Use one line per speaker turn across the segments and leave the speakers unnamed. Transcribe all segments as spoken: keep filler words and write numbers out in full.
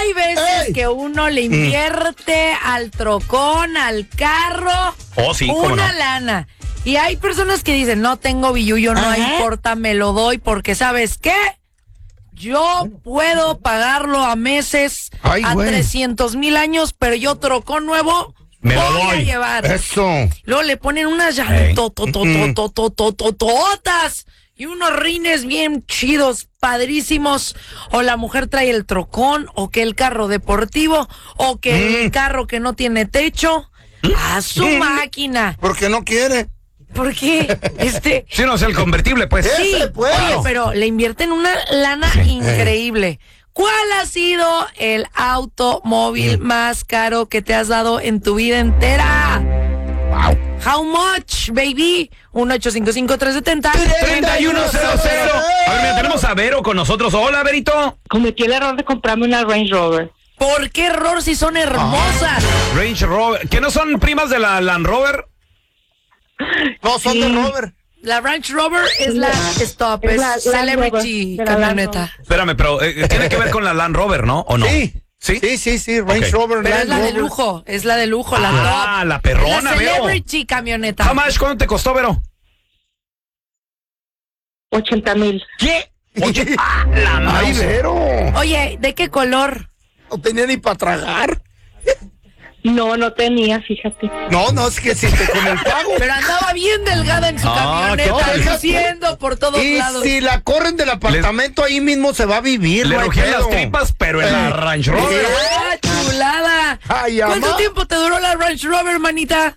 hay veces
¡Ey!
que uno le invierte mm. al trocón, al carro,
oh, sí,
una
no.
lana. Y hay personas que dicen, no tengo billullo, no
Ajá.
importa, me lo doy, porque ¿sabes qué? Yo puedo pagarlo a meses,
Ay,
a
güey.
trescientos mil años, pero yo trocón nuevo
me lo
voy
doy.
a llevar.
Eso.
Luego le ponen unas llantototototototototas y unos rines bien chidos, padrísimos. O la mujer trae el trocón, o que el carro deportivo, o que
Mm.
el carro que no tiene techo. A su máquina.
Porque no quiere.
¿Por qué? Este...
Sí, no, es el convertible, pues.
Sí,
Ese, pues.
oye, pero le invierten una lana increíble. ¿Cuál ha sido el automóvil
Mm.
más caro que te has dado en tu vida entera?
Wow.
How much, baby? uno ocho cinco cinco, tres siete cero.
treinta y uno cero cero. A ver, mira, tenemos a Vero con nosotros. Hola, Verito.
Cometí el error de comprarme una Range Rover.
¿Por qué error si son hermosas?
Range Rover. ¿Que no son primas de la Land Rover?
No, son
Sí.
de Robert.
La Range Rover es la Stop, es,
Es la- la
Celebrity
Rover, de la Land
camioneta.
Espérame, pero eh, tiene que ver con la Land Rover, ¿no? ¿O no?
Sí.
¿Sí?
Sí, sí, sí. Range
Ok.
Rover.
Pero es
Land
la de
Rover.
lujo, es la de lujo, la
Ah,
top.
la perrona,
La
Vero.
Celebrity camioneta.
How much? ¿Cuánto te costó, Vero?
ochenta mil.
¿Qué? Oye, ah, la
Ay,
mouse.
Vero.
Oye, ¿de qué color?
No tenía ni para tragar.
No, no tenía, fíjate.
No, no, es que si te con el pago.
Pero andaba bien delgada en su
Ah,
camioneta,
¿qué?
luciendo por todos
Y
lados.
si la corren del apartamento, ahí mismo se va a vivir.
Le
no hay
rugían las
pedo.
tripas, pero en la
Eh.
Range Rover.
¡Ah, chulada!
Ay,
¿Cuánto
ama.
tiempo te duró la Range Rover, manita?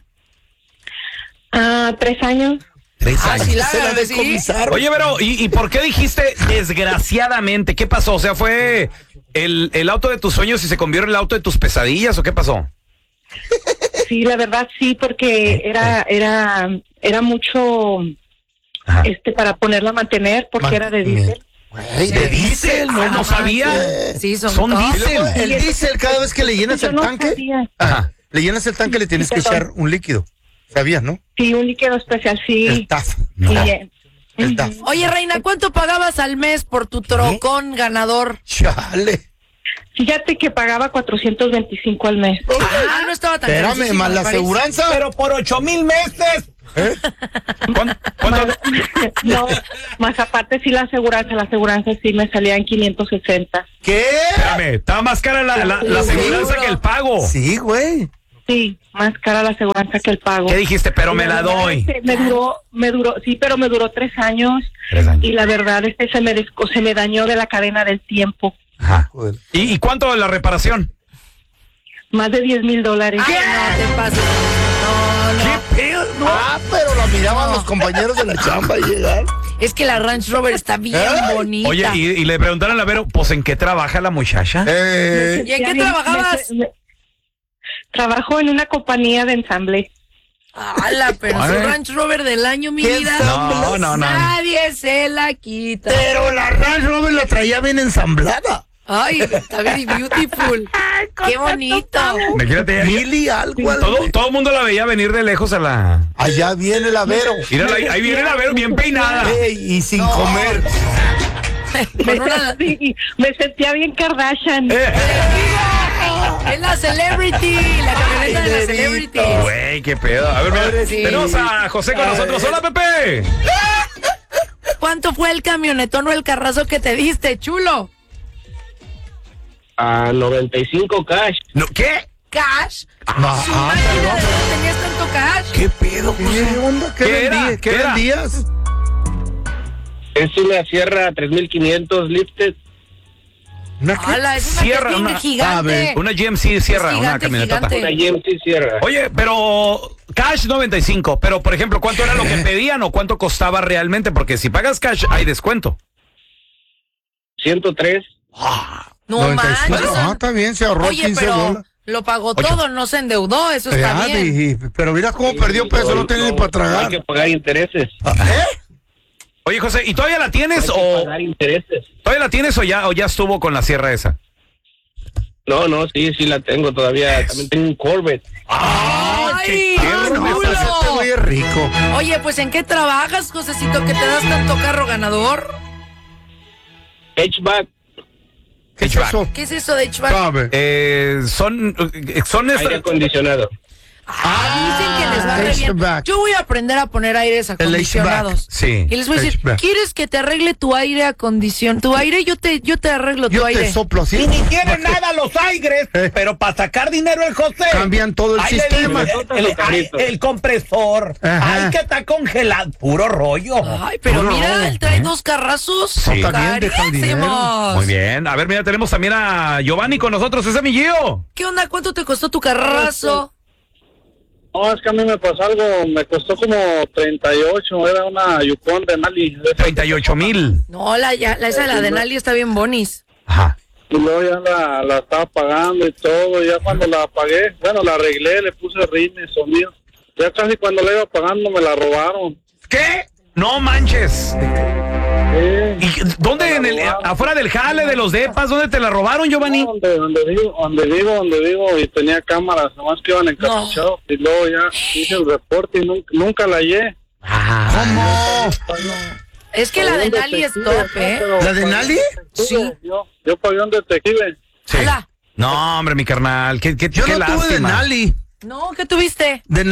Ah, tres años.
Tres
Ah,
años.
sí, la
Se la
verdad, sí.
decomisaron.
Oye, Vero, ¿y, ¿y por qué dijiste desgraciadamente? ¿Qué pasó? O sea, ¿fue el, el auto de tus sueños y se convirtió en el auto de tus pesadillas o qué pasó?
Sí, la verdad sí, porque era era era mucho
Ajá.
este para ponerla a mantener porque
Ma-
era de diésel.
Güey,
¿De diésel? Ah, no sabía.
Sí, son,
Son
top.
diésel.
El diésel, cada vez que le llenas
Yo
el
no
tanque,
sabía.
Ajá.
le llenas el tanque, le tienes
Sí,
que
perdón.
echar un líquido. ¿Sabías, no?
Sí, un líquido especial,
El
sí.
T A F.
No.
Sí, eh.
El T A F.
Oye, Reina, ¿cuánto pagabas al mes por tu trocón ganador?
Chale.
Fíjate que pagaba cuatrocientos veinticinco al mes.
Ah, no estaba tan
Espérame,
carísimo,
más
me
la
parece.
aseguranza.
Pero por ocho mil meses.
¿Eh?
¿Cuánto? cuánto?
Más- no, más aparte sí la aseguranza, la aseguranza sí me salía en quinientos sesenta.
¿Qué?
Espérame, estaba más cara la, la, la aseguranza que el pago.
Sí, güey.
Sí, más cara la aseguranza que el pago.
¿Qué dijiste? Pero me la doy.
Este, me duró, me duró, sí, pero me duró tres años.
Tres años.
Y la verdad, este se me, desco- se me dañó de la cadena del tiempo.
Ajá.
Joder.
¿Y, ¿Y cuánto de la reparación?
Más de diez mil dólares.
Ay, no te pases. No, no.
¿Qué pedo? No.
Ah, pero la miraban
No.
los compañeros de la chamba y llegar.
Es que la Range Rover está bien
Ay.
bonita.
Oye, y, y le preguntaron a Vero, pues, ¿en qué trabaja la muchacha?
Eh,
¿Y en qué
Ya,
trabajabas?
me- me- Trabajo en una compañía de ensamble.
¡Hala! Pero
A
su
ver.
Range Rover del año, mi
¿Qué
vida.
ensamblas?
No, no, no.
Nadie se la quita.
pero la Range Rover la traía bien ensamblada.
Ay, está very beautiful. Qué bonito.
Imagínate, ya-
Mili algo. algo.
todo, todo el mundo la veía venir de lejos a la...
Allá viene la Vero.
Mírala, ahí, ahí viene la Vero bien peinada.
Ey, y sin
No.
comer.
Con una...
Sí, me sentía bien Kardashian.
Eh,
Es la Celebrity, la camioneta de la
Ay,
Celebrity.
Verito.
Güey, qué pedo. A ver, mira,
Pobrecito.
tenemos a José con nosotros. Hola, Pepe.
¿Cuánto fue el camionetón o el carrazo que te diste, chulo?
A noventa y cinco cash.
No, ¿qué?
¿Cash?
Ah,
Su
ah,
máquina, ¿de
perdón.
dónde tenías tanto cash?
¿Qué pedo,
¿Qué onda? ¿Qué,
¿Qué era?
vendí- ¿Qué
¿Qué era?
vendías?
Es una Sierra tres mil quinientos lifted.
¿Una qué?
¡Hala! Es una
Sierra,
Tesla
una-
gigante.
a ver,
Una G M C Sierra,
Es
una
gigante,
camionetota.
gigante.
Una G M C Sierra.
Oye, pero cash noventa y cinco, pero por ejemplo, ¿cuánto era lo que pedían o cuánto costaba realmente? Porque si pagas cash hay descuento.
ciento tres.
No
noventa y
manches.
cinco. Ah, está bien, se ahorró
Oye,
quince
pero
dólares.
lo pagó
Ocho.
todo, no se endeudó, eso está
Ya,
bien.
y- pero mira cómo perdió peso, no tiene ni para
Hay
tragar.
que pagar intereses.
¿Eh?
Oye, José, ¿y todavía la
Hay
tienes
que
o
pagar intereses.
todavía la tienes o ya o ya estuvo con la sierra esa?
No, no, sí, sí la tengo todavía. También tengo un Corvette.
¡Ay,
Ah, no,
chulo!
pues este güey es rico.
Oye, pues ¿en qué trabajas, Josecito, que te das tanto carro ganador?
Hatchback.
¿Qué es
H V A C.
eso?
¿Qué es eso de H V A C?
Sabe.
Eh, son, son
Aire
estas-
acondicionado.
Ah, dicen que les va re
H
bien.
V A C.
Yo voy a aprender a poner aires acondicionados.
Sí.
Y les voy a decir,
H V A C.
¿quieres que te arregle tu aire acondicionado? Tu aire, yo te, yo te arreglo tu
Yo
aire.
te soplo así.
Y ni tiene nada los aires,
Eh.
pero para sacar dinero el José.
Cambian todo el
ahí le
sistema.
dice, El, el- ay, el compresor.
Ajá.
Ay, que está congelado. Puro rollo.
Ay, pero
Puro
mira,
robo,
él trae
¿eh?
dos carrazos.
Sí.
También deja el dinero.
Carísimos.
Muy bien. A ver, mira, tenemos también a Giovanni con nosotros. Ese es mi Gio.
¿Qué onda? ¿Cuánto te costó tu carrazo?
No, es que a mí me pasó algo, me costó como treinta y ocho, era una Yukon de Nali.
treinta y ocho mil.
No, la, ya, la, esa, la de Nali está bien bonis.
Ajá.
Y luego ya la, la estaba pagando y todo, y ya cuando la pagué, bueno, la arreglé, le puse rines, sonido. Ya casi cuando la iba pagando me la robaron.
¿Qué? No manches.
Sí.
¿Y dónde? En el, afuera del jale, de los depas, ¿dónde te la robaron, Giovanni?
Donde, donde vivo, donde vivo, donde vivo, y tenía cámaras, nomás que iban encapuchados, y luego ya hice el reporte y nunca, nunca la hallé.
¿Cómo?
Es que la de Nali es top, ¿eh?
¿La de Nali?
Sí.
Yo, yo pagué un detective.
Sí.
Ala.
No, hombre, mi carnal. Qué, qué,
Yo
qué
no tuve de
lástima.
Nali.
No, ¿qué tuviste?
De